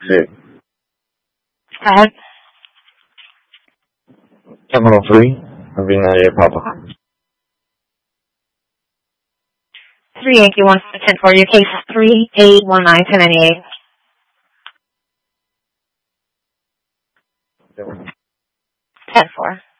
Hey, Go ahead. Terminal 3, Avina Papa. 3 Yankee 110 your case is 3819 10-4.